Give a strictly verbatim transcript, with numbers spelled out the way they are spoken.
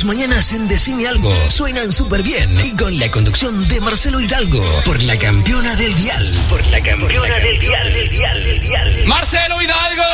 mañanas en Decime Algo suenan súper bien y con la conducción de Marcelo Hidalgo por la campeona del dial. Por la campeona del dial, del dial, del dial. ¡Marcelo Hidalgo!